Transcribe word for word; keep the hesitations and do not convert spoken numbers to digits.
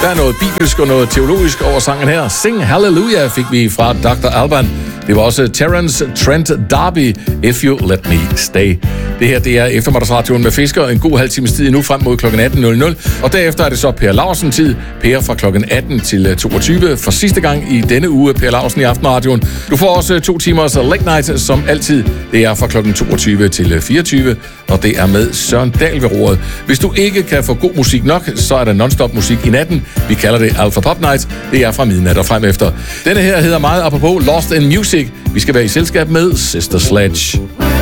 Der er noget bibelsk og noget teologisk over sangen her. Sing Hallelujah fik vi fra doktor Alban. Det var også Terence Trent D'Arby, If You Let Me Stay. Det her, det er eftermiddagsradioen med Fisker. En god halv times tid nu frem mod klokken atten nul nul. Og derefter er det så Per Laursen tid. Per fra klokken atten til toogtyve. For sidste gang i denne uge, Per Laursen i Aftenradioen. Du får også to timers late night, som altid. Det er fra klokken toogtyve til fireogtyve. Og det er med Søren Dahl ved roret. Hvis du ikke kan få god musik nok, så er der non-stop musik i natten. Vi kalder det Alpha Pop Night. Det er fra midnat og frem efter. Denne her hedder meget apropos Lost in Music. Vi skal være i selskab med Sister Sledge.